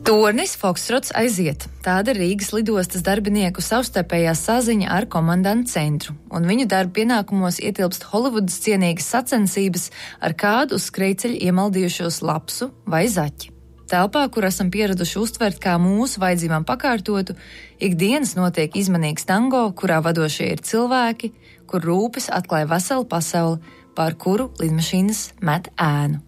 Tornis Fokstrots aiziet. Tāda ir Rīgas lidostas darbinieku savstarpējā saziņa ar komandantu centru, un viņu darba pienākumos ietilpst Holivudas cienīgas sacensības ar kādu uz skrejceļa iemaldījušos lapsu vai zaķi. Telpā, kur esam pieraduši uztvert kā mūsu vajadzībām pakārtotu, ikdienas notiek izmanīgs tango, kurā vadošie ir cilvēki, kur rūpes atklāja veselu pasauli, pār kuru lidmašīnas met ēnu.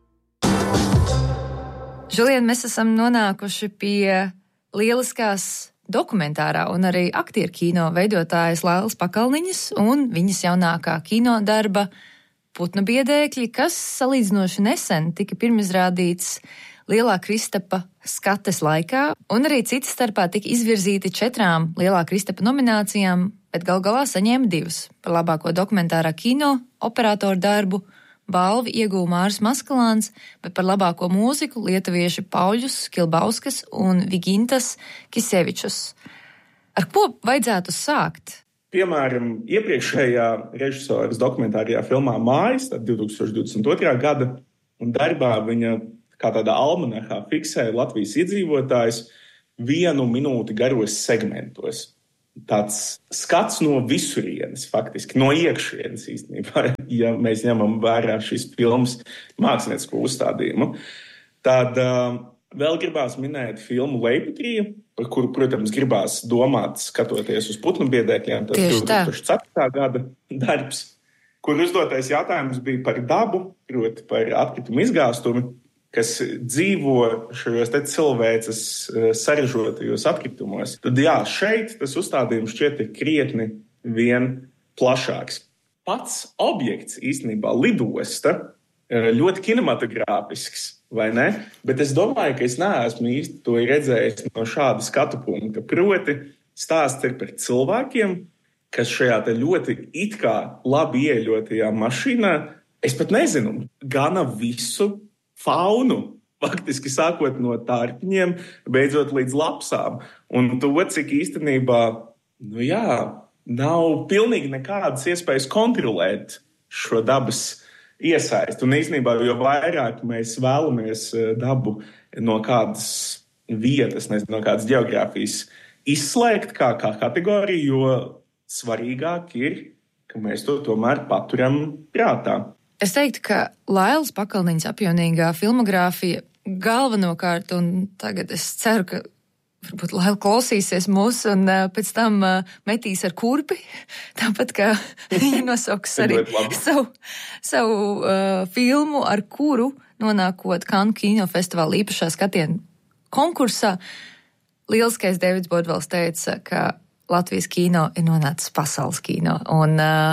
Žulien, mēs esam nonākuši pie lieliskās dokumentārā un arī aktieru kino veidotājas Lailas Pakalniņas un viņas jaunākā kino darba Putnu biedēkļi, kas salīdzinoši nesen tika pirmizrādīts Lielā Kristapa skates laikā, un arī citas starpā tika izvirzīti 4 Lielā Kristapa nominācijām, bet gal galā saņēma 2 par labāko dokumentārā kino operatoru darbu. Balvu ieguva Māris Maskalāns, bet par labāko mūziku lietuvieši Pauļus Kilbauskas un Vigintas Kisevičus. Ar ko vajadzētu sākt? Piemēram, iepriekšējā režisoras dokumentārajā filmā Mājas, 2022. gada, un darbā viņa kā tādā almanahā fiksēja Latvijas iedzīvotājus 1 minūti garos segmentos. Tāds skats no visurienes, faktiski, no iekšienes īstenībā, ja mēs ņemam vērā šīs filmas māksliniecisko uzstādījumu. Tad vēl gribās minēt filmu Leiputrija, par kuru, protams, gribās domāt, skatoties uz Putnu biedēkļiem. Tas 2004. gada darbs, kur uzdotais jautājums bija par dabu, proti par atkritumu izgāstumi, kas dzīvo šajos te cilvēces sarežotajos atkritumos. Tad jā, šeit tas uzstādījums šķiet ir krietni vien plašāks. Pats objekts īstenībā lidosta ļoti kinematogrāfisks, vai ne? Bet es domāju, ka es neesmu īsti to redzējis no šāda skatu punkta. Proti, stāsts ir par cilvēkiem, kas šajā te ļoti it kā labi ieļotajā mašīnā, es pat nezinu, gana visu faunu, faktiski sākot no tārpiņiem, beidzot līdz lapsām. Un to, cik īstenībā, nav pilnīgi nekādas iespējas kontrolēt šo dabas iesaisti. Un īstenībā, jo vairāk mēs vēlamies dabu no kādas vietas, no kādas geogrāfijas izslēgt kā kategoriju, jo svarīgāk ir, ka mēs to tomēr paturam prātā. Es teiktu, ka Lailas Pakalniņas apjaunīgā filmogrāfija galvenokārt, un tagad es ceru, ka varbūt Laila klausīsies mūs un pēc tam metīs ar kurpi, tāpat kā viņa nosauks arī savu filmu, ar kuru nonākot Kannu kinofestivāla īpašā skatiena konkursā. Lieliskais Deivids Bodvals teica, ka Latvijas kino ir nonācis pasaules kino, un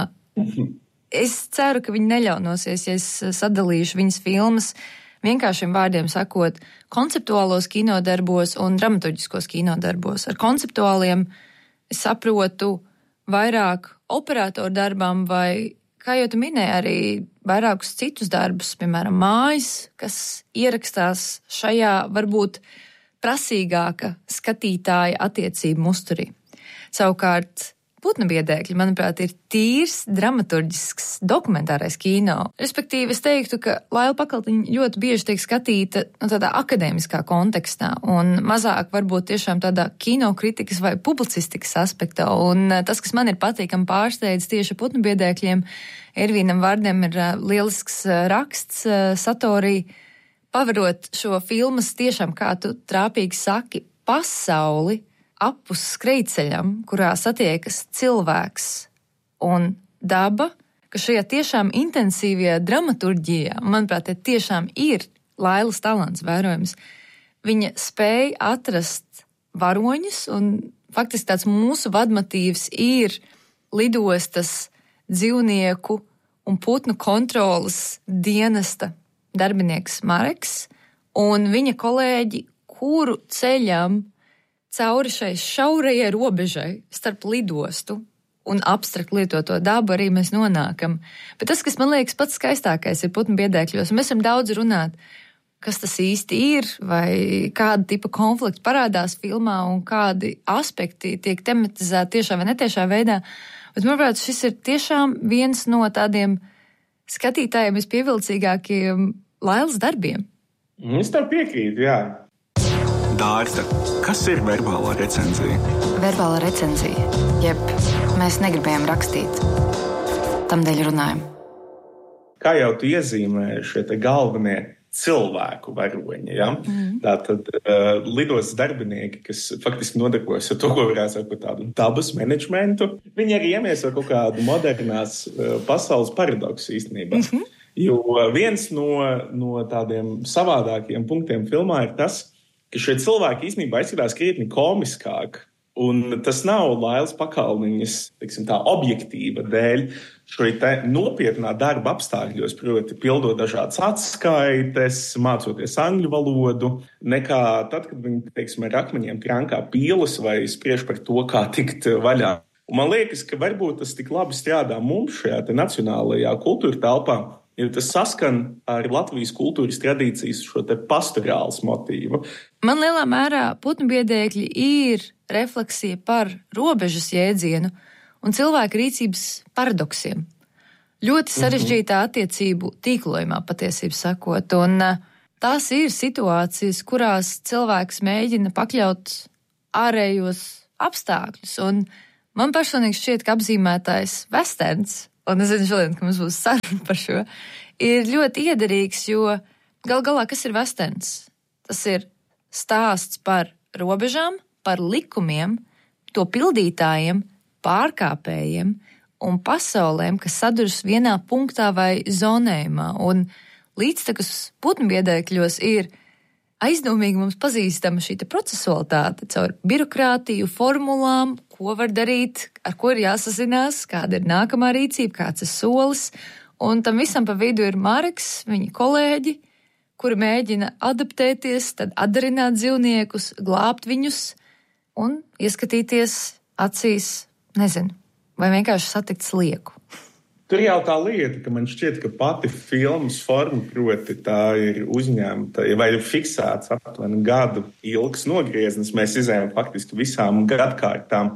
es ceru, ka viņi neļaunosies, ja es sadalīšu viņas filmas vienkāršiem vārdiem sakot konceptuālos kinodarbos un dramaturģiskos kinodarbos. Ar konceptuāliem es saprotu vairāk operatoru darbām vai, kā jau tu minēji, arī vairākus citus darbus, piemēram, Mājas, kas ierakstās šajā varbūt prasīgāka skatītāja attiecību musturī. Savukārt Putnu biedēkļi, manuprāt, ir tīrs dramaturģisks dokumentārais kino. Respektīvi, es teiktu, ka Laila Pakalniņa ļoti bieži tiek skatīta tādā akadēmiskā kontekstā un mazāk varbūt tiešām tādā kinokritikas vai publicistikas aspektā. Un tas, kas man ir patīkami pārsteidz tieši Putnu biedēkļiem, Ervīnam Vardem ir lielisks raksts Satorī, pavarot šo filmas tiešām, kā tu trāpīgi saki, pasauli apus skrejceļam, kurā satiekas cilvēks un daba, ka šajā tiešām intensīvajā dramaturģijā, manuprāt, tiešām ir Lailas talants vērojams. Viņa spēja atrast varoņus, un faktiski tāds mūsu vadmotīvs ir lidostas dzīvnieku un putnu kontrolas dienesta darbinieks Mareks un viņa kolēģi, kuru ceļam cauri šai šaurajai robežai starp lidostu un abstrakt lietoto dabu arī mēs nonākam. Bet tas, kas man liekas pats skaistākais ir Putnu biedēkļos, un mēs varam daudz runāt, kas tas īsti ir, vai kāda tipa konflikti parādās filmā un kādi aspekti tiek tematizēti tiešā vai netiešā veidā. Bet, manuprāt, šis ir tiešām viens no tādiem skatītājiem vispievilcīgākiem Lailas darbiem. Es tev piekrītu, jā. Dārta, kas ir verbālā recenzija? Verbālā recenzija, jeb mēs negribējām rakstīt, tamdēļ runājam. Kā jau tu iezīmēji šie te galvenie cilvēku varoņi, ja? Tātad lidos darbinieki, kas faktiski nodarbojas ar to, ko varētu būt par tādu dabas menedžmentu, viņi arī iemieso kaut kādu modernās pasaules paradoksu īstenībā. Jo viens no tādiem savādākiem punktiem filmā ir tas, ka šie cilvēki īstenībā izskatās krietni komiskāk. Un tas nav Lailas Pakalniņas, teiksim tā, objektīva dēļ šo te nopietnā darba apstākļos, proti pildot dažādas atskaites, mācoties angļu valodu, nekā tad, kad viņi, teiksim, ar akmeņiem krankā pīles vai spriež par to, kā tikt vaļā. Un man liekas, ka varbūt tas tik labi strādā mums šajā te nacionālajā kultūra telpā, jo tas saskan ar Latvijas kultūras tradīcijas šo te pastorāls motīvu. Man lielā mērā putnubiedēkļi ir refleksija par robežas jēdzienu un cilvēka rīcības paradoksiem. Ļoti sarežģītā attiecību tīklojumā, patiesībā sakot, un tās ir situācijas, kurās cilvēks mēģina pakļaut ārējos apstākļus, un man personīgi šķiet, ka apzīmētājs westerns, un es zinu šodien, ka mums būs saruna par šo, ir ļoti iederīgs, jo gal galā, kas ir westerns? Tas ir stāsts par robežām, par likumiem, to pildītājiem, pārkāpējiem un pasaulēm, kas saduras vienā punktā vai zonējumā. Un līdztekus putnubiedēkļos ir aizdomīgi mums pazīstama šī procesualitāte caur birokrātiju, formulām, ko var darīt, ar ko ir jāsazinās, kāda ir nākamā rīcība, kāds ir solis. Un tam visam pa vidu ir Marks, viņa kolēģi, kuri mēģina adaptēties, tad atdarināt dzīvniekus, glābt viņus un ieskatīties acīs, nezinu, vai vienkārši satikt slieku. Tur jau tā lieta, ka man šķiet, ka pati filmas forma, proti tā ir uzņemta, vai ir fiksēts aptuveni gadu ilgs nogrieznis. Mēs izējām faktiski visām gadkārtām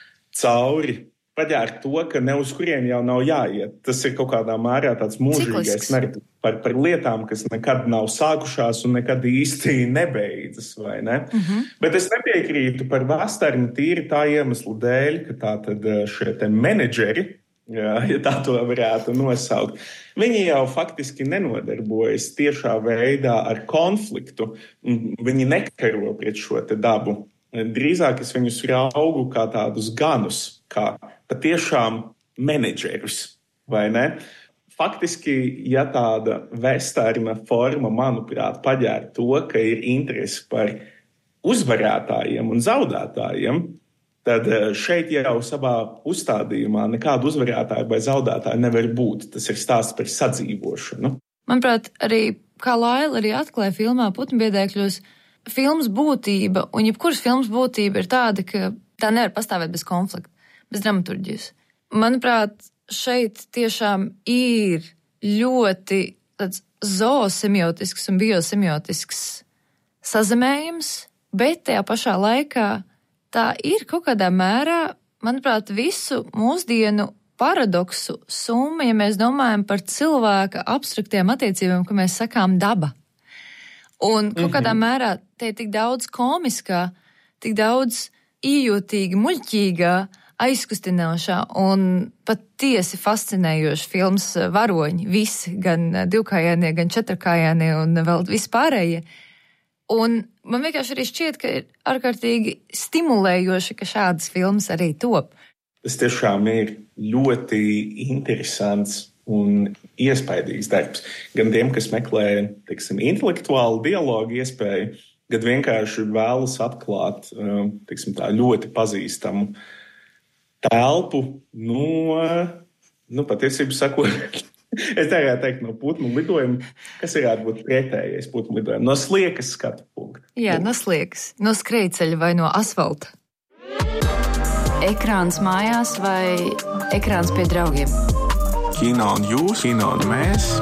cauri, paģērt to, ka ne uz kuriem jau nav jāiet. Tas ir kaut kādā mērā tāds mūžīgais narratīvs par lietām, kas nekad nav sākušās un nekad īsti nebeidzas, vai ne? Bet es nepiekrītu par westernu tīri tā iemesla dēļ, ka tā tad šie te menedžeri, ja tā to varētu nosaukt, viņi jau faktiski nenodarbojas tiešā veidā ar konfliktu. Viņi nekaro pret šo te dabu. Drīzāk es viņus raugu kā tādus ganus, kā patiešām menedžerus, vai ne? Faktiski, ja tāda westerna forma, manuprāt, paģēr to, ka ir interesi par uzvarētājiem un zaudētājiem, tad šeit jau savā uzstādījumā nekāda uzvarētāja vai zaudētāja nevar būt. Tas ir stāsts par sadzīvošanu. Manuprāt, arī kā Laila arī atklāja filmā Putnubiedēkļos, filmas būtība, un jebkuras filmas būtība ir tāda, ka tā nevar pastāvēt bez konflikta, bez dramaturģijas. Manuprāt, šeit tiešām ir ļoti tāds zoosemiotisks un biosemiotisks sazemējums, bet tajā pašā laikā tā ir kaut kādā mērā, manuprāt, visu mūsdienu paradoksu summa, ja mēs domājam par cilvēka abstraktiem attiecībām, ka mēs sakām daba. Un kaut kādā mērā te ir tik daudz komiskā, tik daudz ījūtīga, muļķīgā, aizkustinošā un patiesi fascinējoša filmas varoņi. Visi, gan divkājānie, gan četrkājānie un vēl vispārējie. Un man vienkārši arī šķiet, ka ir ārkārtīgi stimulējoši, ka šādas filmas arī top. Tas tiešām ir ļoti interesants un iespaidīgs darbs. Gan tiem, kas meklē, teiksim, intelektuālu dialogu iespēju, gan vienkārši vēlas atklāt, teiksim, tā ļoti pazīstamu telpu patiesībā sakot, es varētu teikt no putnu lidojuma, kas varētu būt pretējais putnu lidojuma, no sliekas skatu punkta. Jā, no sliekas, no skrejceļa vai no asfalta. Ekrāns mājās vai ekrāns pie draugiem? Kino un jūs, kino un mēs.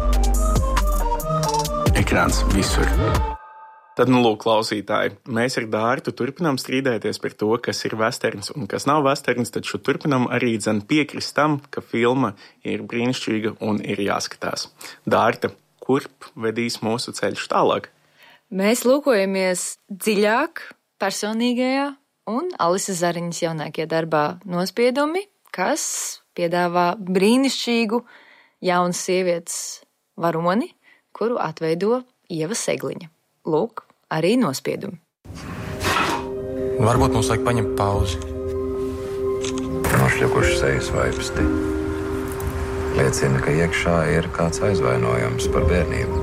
Ekrāns visur. Tad, lūk, klausītāji, mēs ar Dārtu turpinām strīdēties par to, kas ir westerns un kas nav westerns, taču turpinām arī piekrist tam, ka filma ir brīnišķīga un ir jāskatās. Dārta, kurp vedīs mūsu ceļš tālāk? Mēs lūkojamies dziļāk personīgajā un Alises Zariņas jaunākajā darbā Nospiedumi, kas piedāvā brīnišķīgu jaunas sievietes varoni, kuru atveido Ieva Segliņa. Lūk, arī Nospiedumi. Varbūt mums vajag paņemt pauzi. Nošļukuši sejas vaipsti. Liecina, ka iekšā ir kāds aizvainojums par bērnību.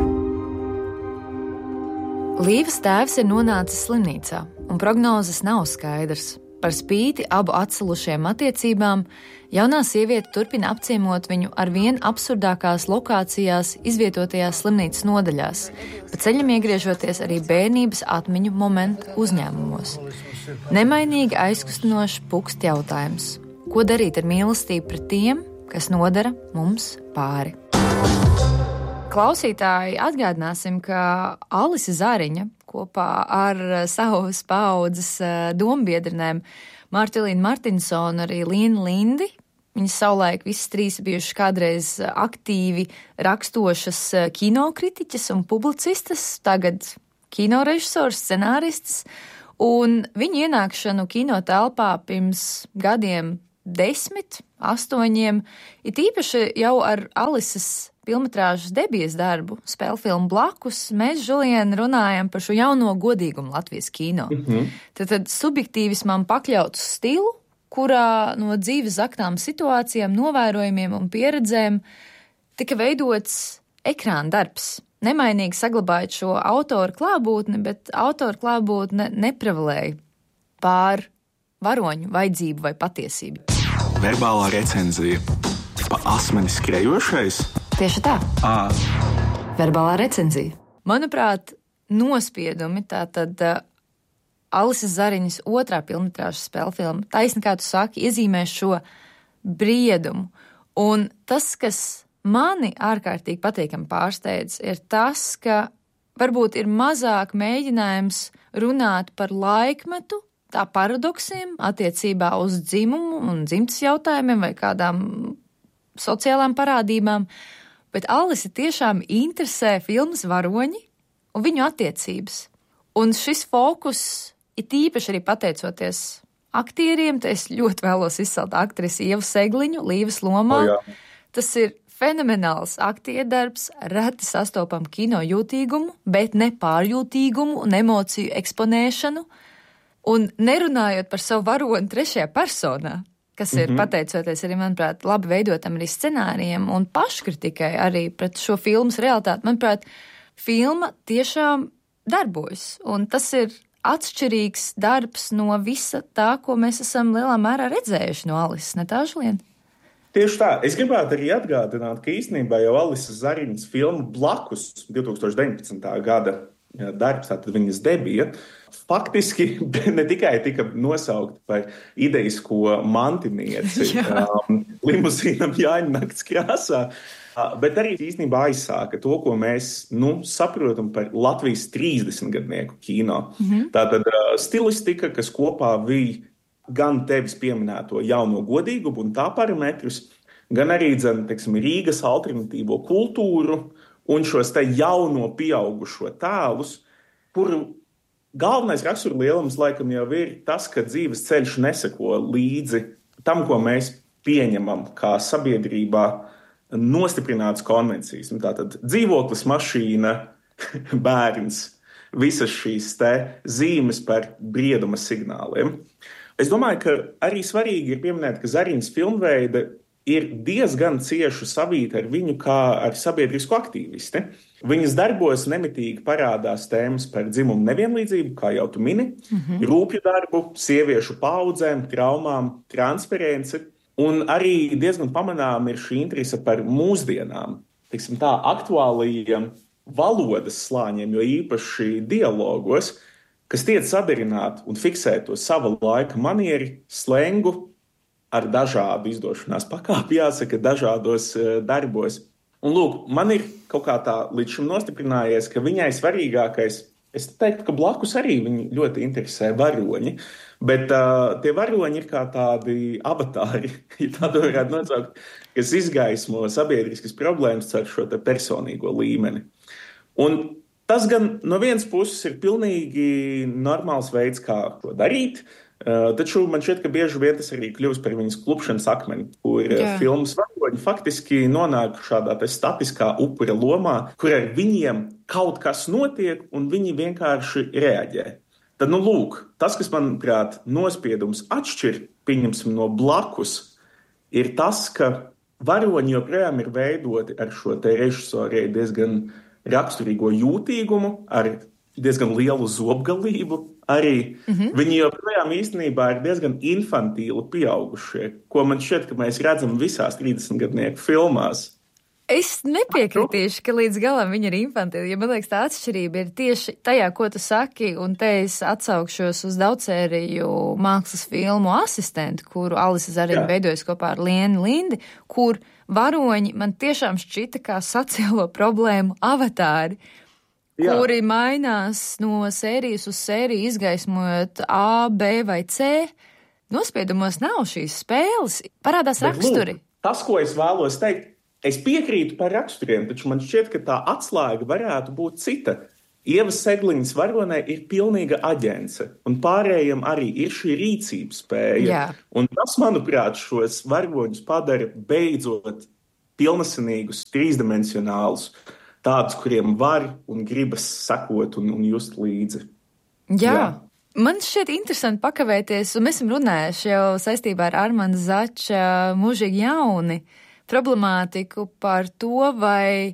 Līvas tēvs ir nonācis slimnīcā, un prognozes nav skaidrs. Par spīti abu atsalušajām attiecībām, jaunā sieviete turpina apciemot viņu ar vien absurdākās lokācijās izvietotajās slimnīcas nodaļās, pa ceļam iegriežoties arī bērnības atmiņu momentu uzņēmumos. Nemainīgi aizkustinošs pukst jautājums. Ko darīt ar mīlestību pret tiem, kas nodara mums pāri? Klausītāji, atgādināsim, ka Alise Zariņa kopā ar savas paaudzes dombiedrinēm Martelīnu Martinsonu, arī Līnu Lindi, viņas savulaik visas trīs bijušas kādreiz aktīvi rakstošas kinokritiķes un publicistas, tagad kinorežisors, scenāristas, un viņu ienākšanu kinotelpā pirms gadiem 10, 8, it īpaši jau ar Alises filmetrāžas debijas darbu, spēlfilmu Blakus, mēs, Žuliena, runājam par šo jauno godīgumu Latvijas kino. Tad subjektīvismam pakļauts stilu, kurā no dzīves aktām situācijām, novērojumiem un pieredzēm tika veidots ekrāna darbs. Nemainīgi saglabājot šo autoru klātbūtni, bet autoru klātbūtne neprevalēja pār varoņu vajadzību vai patiesību. Verbālā recenzija. Pa asmeni skrejošais? Tieši tā. Verbālā recenzija. Manuprāt, Nospiedumi, tātad Alises Zariņas otrā filmetrāžas spēlfilma, taisni, kā tu saki, iezīmē šo briedumu. Un tas, kas mani ārkārtīgi patīkami pārsteidz, ir tas, ka varbūt ir mazāk mēģinājums runāt par laikmetu, tā paradoksiem attiecībā uz dzimumu un dzimtes jautājumiem vai kādām sociālām parādībām, bet Alise tiešām interesē filmas varoņi un viņu attiecības. Un šis fokus ir īpaši arī pateicoties aktieriem, te es ļoti vēlos izcelt aktrisi Ievu Segliņu, Līvas lomā. Tas ir fenomenāls aktierdarbs, reti sastopam kino jūtīgumu, bet ne pārjūtīgumu un emociju eksponēšanu. Un nerunājot par savu varoni trešajā personā, kas ir pateicoties arī, manuprāt, labi veidotam arī scenārijiem un paškritikai arī pret šo filmas realitāti. Manuprāt, filma tiešām darbojas, un tas ir atšķirīgs darbs no visa tā, ko mēs esam lielā mērā redzējuši no Alises, ne tā, Žuliena? Tieši tā. Es gribētu arī atgādināt, ka īstenībā jau Alises Zariņas filma Blakus 2019. gada darbs, tātad viņas debija, faktiski ne tikai tika nosaukta par idejisko mantinieci limusīnam Jāņa nakts krāsā, bet arī īstenībā aizsāka to, ko mēs saprotam par Latvijas 30-gadnieku kino. Tātad stilistika, kas kopā vīja gan tevis pieminēto jauno godīgumu un tā parametrus, gan arī, teiksim, Rīgas alternatīvo kultūru un šos te jauno pieaugušo tēlus, kuru galvenais raksturlielums laikam jau ir tas, ka dzīves ceļš neseko līdzi tam, ko mēs pieņemam kā sabiedrībā nostiprinātas konvencijas. Tātad dzīvoklis, mašīna, bērns, visas šīs te zīmes par brieduma signāliem. Es domāju, ka arī svarīgi ir pieminēt, ka Zariņas filmveide ir diezgan cieši savīta ar viņu kā ar sabiedrisku aktīvisti. Viņas darbos nemitīgi parādās tēmas par dzimumu nevienlīdzību, kā jau tu mini, rūpju darbu, sieviešu paaudzēm, traumām, transparenci, un arī diezgan pamanām ir šī interese par mūsdienām, teiksim tā, aktuālajiem valodas slāņiem, jo īpaši dialogos, kas tiek sadarināti un fiksēt to sava laika manieri, slengu, ar dažādu izdošanās pakāpi, jāsaka, dažādos darbos. Un lūk, man ir kaut kā tā līdz šim nostiprinājies, ka viņai svarīgākais, es teiktu, ka blakus arī viņu ļoti interesē varoņi, bet tie varoņi ir kā tādi avatāri, ja tādu varētu nosaukt, kas izgaismo sabiedriskas problēmas ar šo te personīgo līmeni. Un Tas gan no vienas puses ir pilnīgi normāls veids, kā to darīt, taču man šķiet, ka bieži vien tas arī kļūst par viņas klupšanas akmeni, kur filmas varoņi faktiski nonāk šādā statiskā upura lomā, kur ar viņiem kaut kas notiek un viņi vienkārši reaģē. Tad, lūk, tas, kas, manuprāt, nospiedums atšķir, pieņemsim no blakus, ir tas, ka varoņi joprojām ir veidoti ar šo te režisorei diezgan raksturīgo jūtīgumu, ar diezgan lielu zobgalību. Arī viņi joprojām īstenībā ir diezgan infantīli pieaugušie, ko man šķiet, ka mēs redzam visās 30-gadnieku filmās. Es nepiekritīšu, ka līdz galam viņi ir infantīli, jo man liekas, tā atšķirība ir tieši tajā, ko tu saki, un te es atsaukšos uz daudzsēriju mākslas filmu Asistentu, kuru Alisa Zariņa veidojas kopā ar Lienu Lindi, kur varoņi man tiešām šķita kā sociālo problēmu avatāri, kuri mainās no sērijas uz sēriju, izgaismojot A, B vai C. Nospiedumos nav šīs spēles, parādās raksturi. Tas, ko es vēlos teikt, es piekrītu par raksturiem, taču man šķiet, ka tā atslēga varētu būt cita. Ievas Segliņas varonē ir pilnīga aģence, un pārējiem arī ir šī rīcības spēja. Jā. Un tas, manuprāt, šos varoņus padara beidzot pilnasinīgus, trīsdimensionālus, tādus, kuriem var un gribas sekot un just līdzi. Jā. Man šķiet interesanti pakavēties, un mēs esam runājuši jau saistībā ar Armanda Zača Mūžīgi jauni problemātiku par to, vai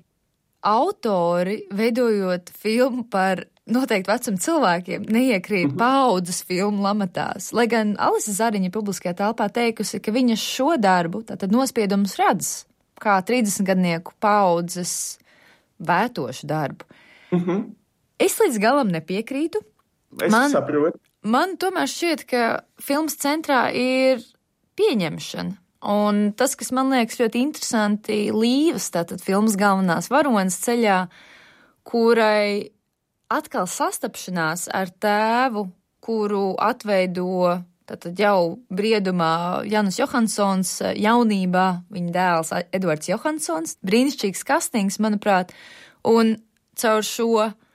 autori, veidojot filmu par noteikti vecumu cilvēkiem, neiekrīt paaudzes filmu lamatās. Lai gan Alisa Zariņa publiskajā telpā teikusi, ka viņa šo darbu, tātad nospiedumus redz, kā 30-gadnieku paaudzes vētošu darbu. Es līdz galam nepiekrītu. Es saprotu. Man tomēr šķiet, ka filmas centrā ir pieņemšana. Un tas, kas man liekas ļoti interesanti, Līvas, tātad filmas galvenās varonas ceļā, kurai atkal sastapšanās ar tēvu, kuru atveido tātad jau briedumā Janus Johansons jaunībā, viņa dēls Edvards Johansons, brīnišķīgs kastings, manuprāt, un caur šo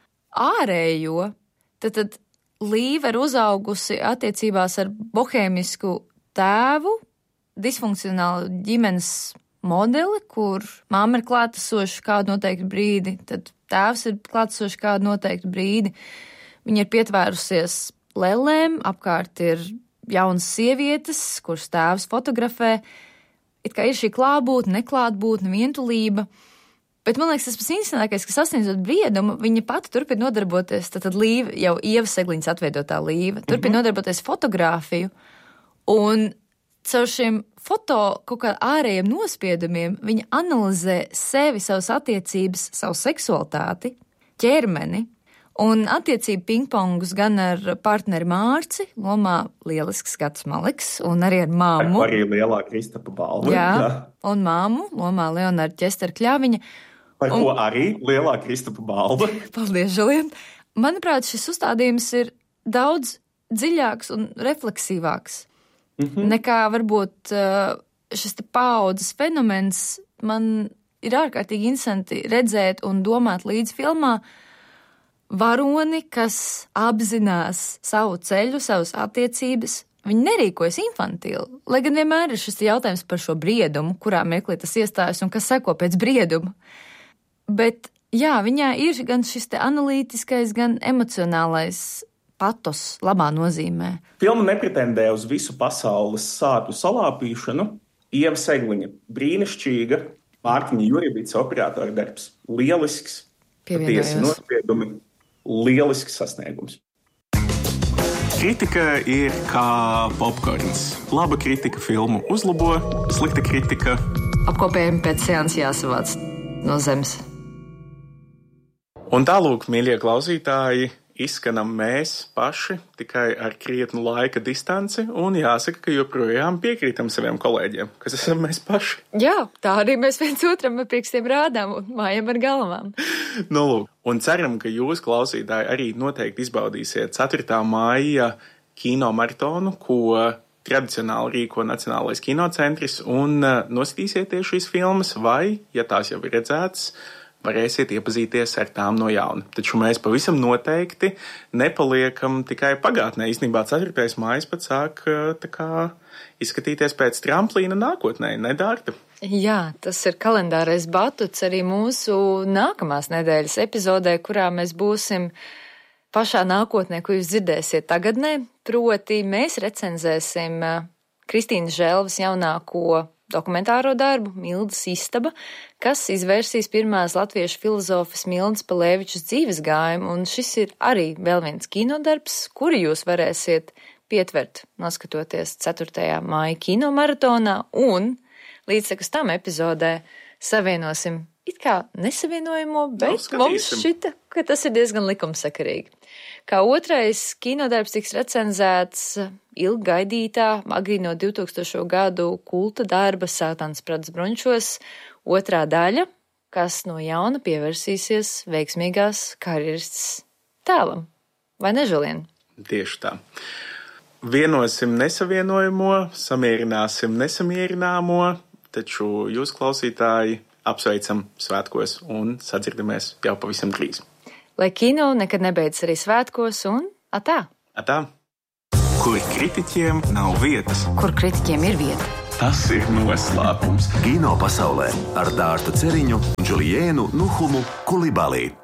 ārējo, tad Līva ir uzaugusi attiecībās ar bohēmisku tēvu, disfunkcionālu ģimenes modeli, kur mamma ir klātesoša kādu noteiktu brīdi, tad tēvs ir klātesoša kādu noteiktu brīdi. Viņa ir pietvērusies lelēm, apkārt ir jaunas sievietes, kuras tēvs fotografē. It kā ir šī klātbūtne, neklātbūtne, vientulība. Bet man liekas, tas pats interesantākais, ka sasniedzot briedumu, viņa pati turpina nodarboties, tad Līva, jau Ievas Segliņas atveidotā Līva, turpina nodarboties fotogrāfiju, un caur šiem foto kaut kā ārējiem nospiedumiem viņa analizē sevi, savas attiecības, savu seksualitāti, ķermeni un attiecību pingpongus gan ar partneri Mārci, lomā lielisks Gatis Maliks, un arī ar māmu. Arī lielā Kristapa balva. Jā, un māmu, lomā Leonarda Ķestera Kļaviņa. Par ko arī lielā Kristapa balva. Paldies, Žilien. Manuprāt, šis uzstādījums ir daudz dziļāks un refleksīvāks. Nekā varbūt šis te paaudzes fenomens. Man ir ārkārtīgi interesanti redzēt un domāt līdz filmā varoni, kas apzinās savu ceļu, savas attiecības. Viņi nerīkojas infantīli, lai gan vienmēr ir šis jautājums par šo briedumu, kurā mirklī tas iestājas un kas seko pēc brieduma. Bet jā, viņā ir gan šis te analītiskais, gan emocionālais patos labā nozīmē. Filma nepretendē uz visu pasaules sāpju salāpīšanu. Ieva Segliņa brīnišķīga, Mārtiņa Jurjevica operatora darbs lielisks, patiesi nospiedumi, lielisks sasniegums. Kritika ir kā popkorns. Laba kritika filmu uzlabo, slikta kritika apkopējumi pēc seanses jāsavāc no zemes. Un tālūk, mīļie klausītāji, izskanam mēs paši, tikai ar krietnu laika distanci, un jāsaka, ka joprojām piekrītam saviem kolēģiem, kas esam mēs paši. Jā, tā arī mēs viens otram ar pirkstiem rādām un mājam ar galvām. Nu, lūk, un ceram, ka jūs, klausītāji, arī noteikti izbaudīsiet 4. māja kino maratonu, ko tradicionāli rīko Nacionālais kinocentris, un noskatīsieties šīs filmas, vai, ja tās jau ir redzētas, varēsiet iepazīties ar tām no jauna. Taču mēs pavisam noteikti nepaliekam tikai pagātnē. Īstenībā 4. mājas pat sāk tā kā izskatīties pēc tramplīna nākotnē, nedārta? Jā, tas ir kalendārais batuts arī mūsu nākamās nedēļas epizodē, kurā mēs būsim pašā nākotnē, ko jūs dzirdēsiet tagadnē. Proti mēs recenzēsim Kristīnas Želvas jaunāko dokumentāro darbu Mildas istaba, kas izvērsīs pirmās latviešu filozofas Mildas Palēvičas dzīves gājumu, un šis ir arī vēl viens kinodarbs, kuru jūs varēsiet pietvert, noskatoties 4. māja kinomaratonā, un līdzsekus tam epizodē savienosim it kā nesavienojamo, bet mums šķita, ka tas ir diezgan likumsakarīgi. Kā otrais kinodarbs tiks recenzēts ilgi gaidītā agrīno 2000. gadu kulta darba Sātans prats brunčos 2. daļa, kas no jauna pievērsīsies veiksmīgās karjeristas tēlam. Vai ne, Žulien? Tieši tā. Vienosim nesavienojamo, samierināsim nesamierināmo, taču jūs, klausītāji, apsveicam svētkos un sadzirdamies jau pavisam drīz. Lai kino nekad nebeidz arī svētkos un atā! Atā! Kur kritiķiem nav vietas. Kur kritiķiem ir vieta? Tas ir noslēpums. Kino pasaulē ar Dārtu Ceriņu, Džuliēnu Nuhumu Kulibalī.